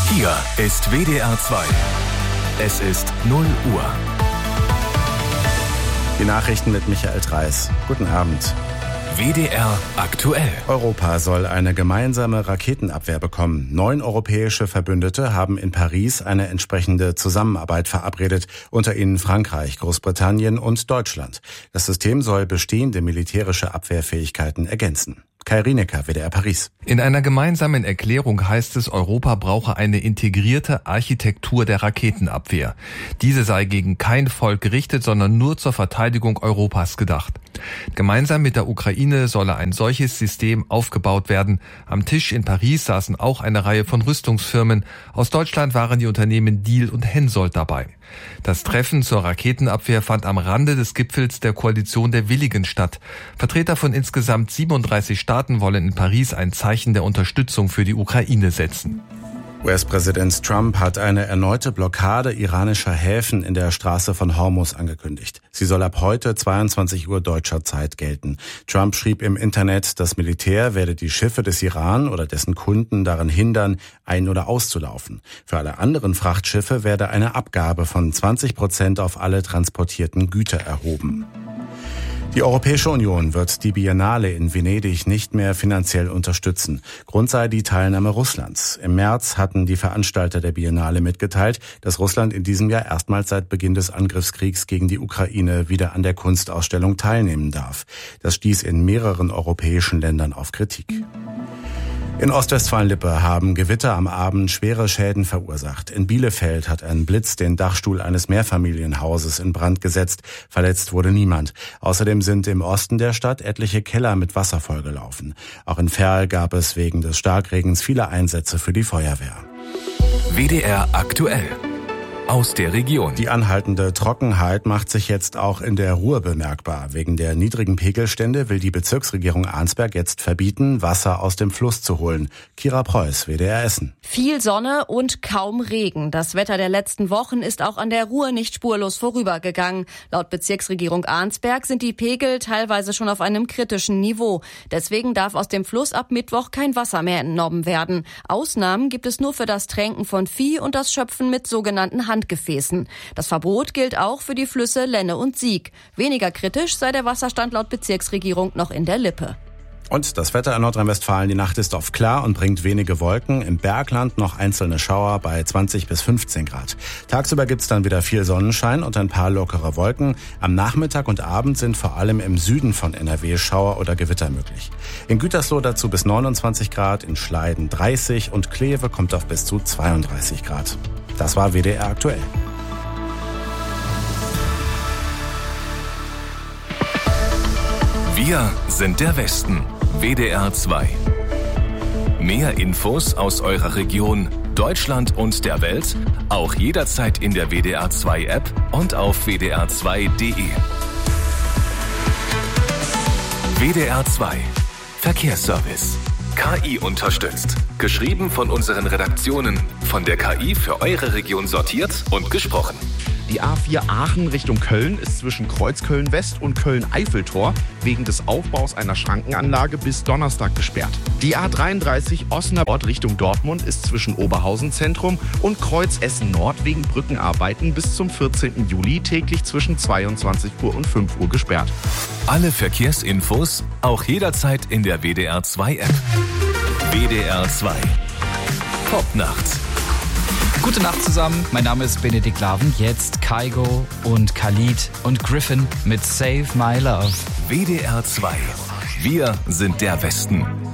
Hier ist WDR 2. Es ist 0 Uhr. Die Nachrichten mit Michael Dreis. Guten Abend. WDR aktuell. Europa soll eine gemeinsame Raketenabwehr bekommen. 9 europäische Verbündete haben in Paris eine entsprechende Zusammenarbeit verabredet, unter ihnen Frankreich, Großbritannien und Deutschland. Das System soll bestehende militärische Abwehrfähigkeiten ergänzen. Kai Rienecker, WDR Paris. In einer gemeinsamen Erklärung heißt es, Europa brauche eine integrierte Architektur der Raketenabwehr. Diese sei gegen kein Volk gerichtet, sondern nur zur Verteidigung Europas gedacht. Gemeinsam mit der Ukraine solle ein solches System aufgebaut werden. Am Tisch in Paris saßen auch eine Reihe von Rüstungsfirmen. Aus Deutschland waren die Unternehmen Diehl und Hensoldt dabei. Das Treffen zur Raketenabwehr fand am Rande des Gipfels der Koalition der Willigen statt. Vertreter von insgesamt 37 Staaten wollen in Paris ein Zeichen der Unterstützung für die Ukraine setzen. US-Präsident Trump hat eine erneute Blockade iranischer Häfen in der Straße von Hormuz angekündigt. Sie soll ab heute 22 Uhr deutscher Zeit gelten. Trump schrieb im Internet, das Militär werde die Schiffe des Iran oder dessen Kunden daran hindern, ein- oder auszulaufen. Für alle anderen Frachtschiffe werde eine Abgabe von 20% auf alle transportierten Güter erhoben. Die Europäische Union wird die Biennale in Venedig nicht mehr finanziell unterstützen. Grund sei die Teilnahme Russlands. Im März hatten die Veranstalter der Biennale mitgeteilt, dass Russland in diesem Jahr erstmals seit Beginn des Angriffskriegs gegen die Ukraine wieder an der Kunstausstellung teilnehmen darf. Das stieß in mehreren europäischen Ländern auf Kritik. In Ostwestfalen-Lippe haben Gewitter am Abend schwere Schäden verursacht. In Bielefeld hat ein Blitz den Dachstuhl eines Mehrfamilienhauses in Brand gesetzt. Verletzt wurde niemand. Außerdem sind im Osten der Stadt etliche Keller mit Wasser vollgelaufen. Auch in Verl gab es wegen des Starkregens viele Einsätze für die Feuerwehr. WDR aktuell. Aus der Region. Die anhaltende Trockenheit macht sich jetzt auch in der Ruhr bemerkbar. Wegen der niedrigen Pegelstände will die Bezirksregierung Arnsberg jetzt verbieten, Wasser aus dem Fluss zu holen. Kira Preuß, WDR Essen. Viel Sonne und kaum Regen. Das Wetter der letzten Wochen ist auch an der Ruhr nicht spurlos vorübergegangen. Laut Bezirksregierung Arnsberg sind die Pegel teilweise schon auf einem kritischen Niveau. Deswegen darf aus dem Fluss ab Mittwoch kein Wasser mehr entnommen werden. Ausnahmen gibt es nur für das Tränken von Vieh und das Schöpfen mit sogenannten Handgefäßen. Das Verbot gilt auch für die Flüsse Lenne und Sieg. Weniger kritisch sei der Wasserstand laut Bezirksregierung noch in der Lippe. Und das Wetter in Nordrhein-Westfalen, die Nacht ist oft klar und bringt wenige Wolken. Im Bergland noch einzelne Schauer bei 20 bis 15 Grad. Tagsüber gibt's dann wieder viel Sonnenschein und ein paar lockere Wolken. Am Nachmittag und Abend sind vor allem im Süden von NRW Schauer oder Gewitter möglich. In Gütersloh dazu bis 29 Grad, in Schleiden 30 und Kleve kommt auf bis zu 32 Grad. Das war WDR aktuell. Wir sind der Westen. WDR 2. Mehr Infos aus eurer Region, Deutschland und der Welt, auch jederzeit in der WDR 2 App und auf wdr2.de. WDR 2. Verkehrsservice. KI unterstützt. Geschrieben von unseren Redaktionen. Von der KI für eure Region sortiert und gesprochen. Die A4 Aachen Richtung Köln ist zwischen Kreuzköln West und Köln-Eiffeltor wegen des Aufbaus einer Schrankenanlage bis Donnerstag gesperrt. Die A33 Osnabrück Richtung Dortmund ist zwischen Oberhausen Zentrum und Kreuz Essen Nord wegen Brückenarbeiten bis zum 14. Juli täglich zwischen 22 Uhr und 5 Uhr gesperrt. Alle Verkehrsinfos auch jederzeit in der WDR 2 App. WDR 2. Popnacht. Gute Nacht zusammen, mein Name ist Benedikt Laven. Jetzt Kygo und Khalid und Griffin mit Save My Love. WDR 2. Wir sind der Westen.